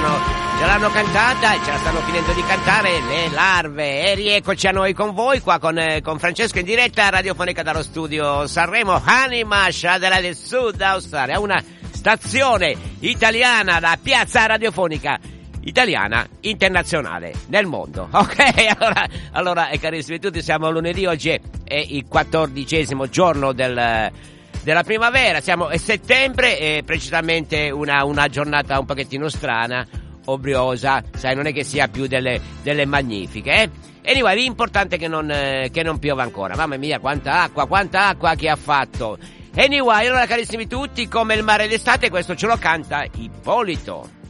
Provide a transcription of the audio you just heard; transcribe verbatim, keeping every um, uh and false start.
l'hanno, ce l'hanno cantata e ce la stanno finendo di cantare le larve. E rieccoci a noi con voi qua con, eh, con Francesco in diretta radiofonica dallo studio Sanremo, Anima Shadela del Sud Australia, una stazione italiana, la piazza radiofonica italiana internazionale nel mondo. Ok, allora, allora eh, carissimi tutti, siamo lunedì, oggi è, è il quattordicesimo giorno del, della primavera, siamo a settembre, e precisamente una, una giornata un pochettino strana, obriosa, sai, non è che sia più delle, delle magnifiche, eh? E anyway, l'importante è che non, eh, che non piova ancora. Mamma mia, quanta acqua, quanta acqua che ha fatto. Anyway, allora carissimi tutti, come il mare d'estate, questo ce lo canta Ippolito.